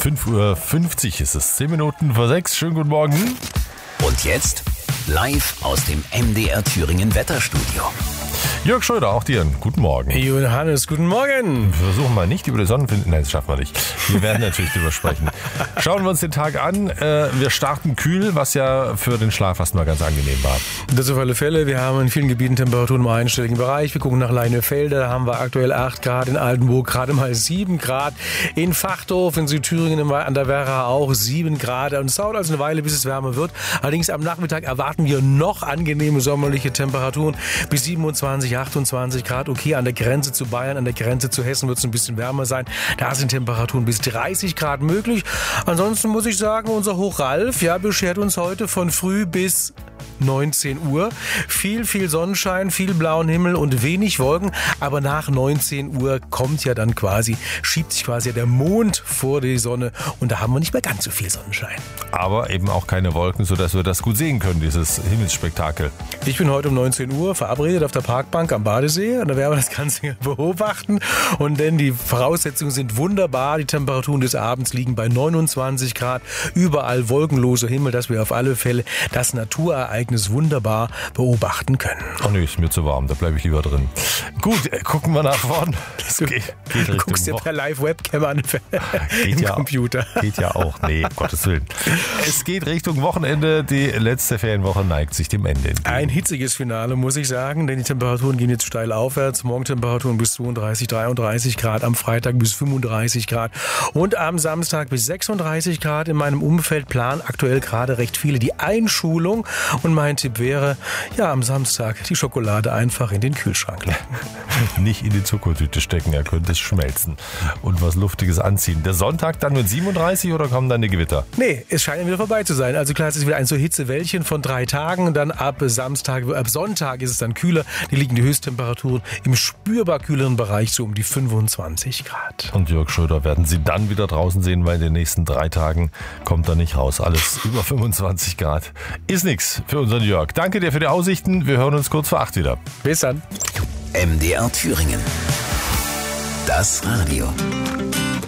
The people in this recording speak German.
5:50 Uhr ist es. 10 Minuten vor 6. Schönen guten Morgen. Und jetzt live aus dem MDR Thüringen Wetterstudio. Jörg Schröder, auch dir einen guten Morgen. Johannes, guten Morgen. Wir versuchen mal nicht über die Sonnenfinsternis. Nein, das schaffen wir nicht. Wir werden natürlich drüber sprechen. Schauen wir uns den Tag an. Wir starten kühl, was ja für den Schlaf fast mal ganz angenehm war. Das auf alle Fälle. Wir haben in vielen Gebieten Temperaturen im einstelligen Bereich. Wir gucken nach Leinefelde. Da haben wir aktuell 8 Grad. In Altenburg gerade mal 7 Grad. In Vachdorf in Südthüringen an der Werra auch 7 Grad. Und es dauert also eine Weile, bis es wärmer wird. Allerdings am Nachmittag erwarten wir noch angenehme sommerliche Temperaturen bis 27, 28 Grad. Okay, an der Grenze zu Bayern, an der Grenze zu Hessen wird es ein bisschen wärmer sein. Da sind Temperaturen bis 30 Grad möglich. Ansonsten muss ich sagen, unser Hoch Ralf beschert uns heute von früh bis 19 Uhr. Viel Sonnenschein, viel blauen Himmel und wenig Wolken. Aber nach 19 Uhr schiebt sich quasi der Mond vor die Sonne und da haben wir nicht mehr ganz so viel Sonnenschein. Aber eben auch keine Wolken, sodass wir das gut sehen können, dieses Himmelsspektakel. Ich bin heute um 19 Uhr verabredet auf der Parkbank am Badesee und da werden wir das Ganze beobachten. Und denn die Voraussetzungen sind wunderbar. Die Temperaturen des Abends liegen bei 29 Grad. Überall wolkenloser Himmel, dass wir auf alle Fälle das Naturereignis wunderbar beobachten können. Oh nee, ist mir zu warm, da bleibe ich lieber drin. Gut, gucken wir nach vorn. Du guckst dir per Live-Webcam an im Computer. Geht ja auch. Nee, um Gottes Willen. Es geht Richtung Wochenende. Die letzte Ferienwoche neigt sich dem Ende entgegen. Ein hitziges Finale, muss ich sagen, denn die Temperaturen gehen jetzt steil aufwärts. Morgentemperaturen bis 32, 33 Grad, am Freitag bis 35 Grad und am Samstag bis 36 Grad. In meinem Umfeld planen aktuell gerade recht viele die Einschulung und mein Tipp wäre, am Samstag die Schokolade einfach in den Kühlschrank legen. Nicht in die Zuckertüte stecken, er könnte es schmelzen und was Luftiges anziehen. Der Sonntag dann mit 37 oder kommen dann die Gewitter? Nee, es scheint wieder vorbei zu sein. Also klar, es ist wieder ein so Hitzewellchen von 3 Tagen. Dann ab Sonntag ist es dann kühler. Die liegen die Höchsttemperaturen im spürbar kühleren Bereich so um die 25 Grad. Und Jörg Schröder werden Sie dann wieder draußen sehen, weil in den nächsten 3 Tagen kommt er nicht raus. Alles über 25 Grad. Ist nichts für unseren Jörg. Danke dir für die Aussichten. Wir hören uns kurz vor 8 wieder. Bis dann. MDR Thüringen. Das Radio.